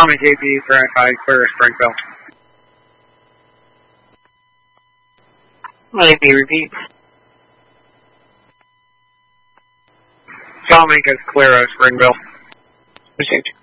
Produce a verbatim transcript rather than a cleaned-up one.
Charlie J P, Verify, clear Springfield. Maybe repeat. Charlie is clear of Springville. Received.